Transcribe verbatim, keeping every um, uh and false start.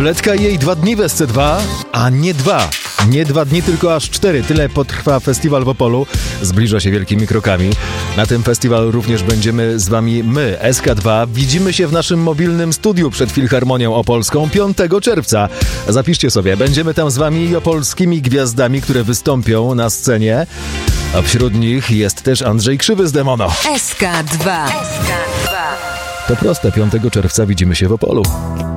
Violettka i jej dwa dni w S C dwa, a nie dwa. Nie dwa dni, tylko aż cztery. Tyle potrwa festiwal w Opolu. Zbliża się wielkimi krokami. Na tym festiwalu również będziemy z wami my, S K dwa. Widzimy się w naszym mobilnym studiu przed Filharmonią Opolską piątego czerwca. Zapiszcie sobie, będziemy tam z wami opolskimi gwiazdami, które wystąpią na scenie. A wśród nich jest też Andrzej Krzywy z Demono. S K dwa. To proste, piątego czerwca widzimy się w Opolu.